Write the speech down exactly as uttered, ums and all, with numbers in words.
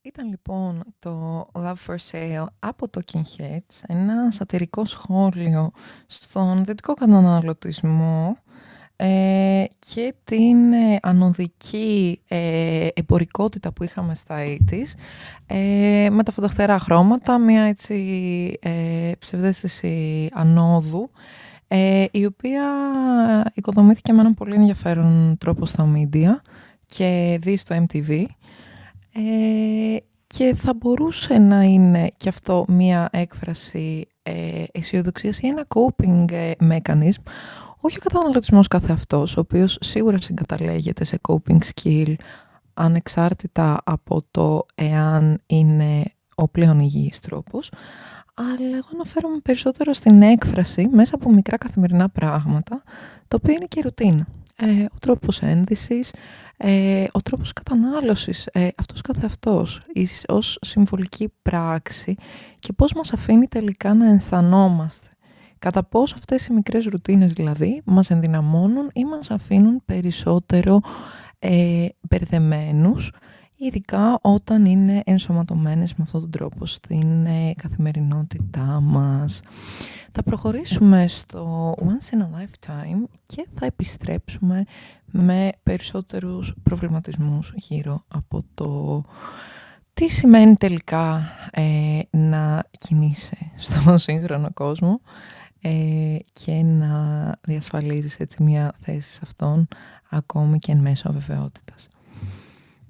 Ήταν λοιπόν το Love for Sale από το Talking Heads, ένα σατιρικό σχόλιο στον δυτικό καταναλωτισμό ε, και την ε, ανωδική ε, εμπορικότητα που είχαμε στα ογδόντα ε, με τα φωτοχτερά χρώματα, μια έτσι ε, ψευδαίσθηση ανόδου ε, η οποία οικοδομήθηκε με έναν πολύ ενδιαφέρον τρόπο στα media και δει στο εμ τι βι. Ε, και θα μπορούσε να είναι και αυτό μία έκφραση ε, αισιοδοξίας ή ένα coping ε, mechanism, όχι ο καταναλωτισμός καθεαυτός, ο οποίος σίγουρα συγκαταλέγεται σε coping skill, ανεξάρτητα από το εάν είναι ο πλέον υγιής τρόπος, αλλά εγώ αναφέρομαι περισσότερο στην έκφραση μέσα από μικρά καθημερινά πράγματα, το οποίο είναι και ρουτίνα. Ε, ο τρόπος ένδυσης, ε, ο τρόπος κατανάλωσης, ε, αυτός καθεαυτός, ως συμβολική πράξη και πώς μας αφήνει τελικά να αισθανόμαστε. Κατά πόσο αυτές οι μικρές ρουτίνες δηλαδή μας ενδυναμώνουν ή μας αφήνουν περισσότερο ε, μπερδεμένους, ειδικά όταν είναι ενσωματωμένες με αυτόν τον τρόπο στην ε, καθημερινότητά μας. Θα προχωρήσουμε στο Once in a Lifetime και θα επιστρέψουμε με περισσότερους προβληματισμούς γύρω από το τι σημαίνει τελικά ε, να κινείσαι στον σύγχρονο κόσμο ε, και να διασφαλίζεις έτσι μια θέση σε αυτόν ακόμη και εν μέσω αβεβαιότητας.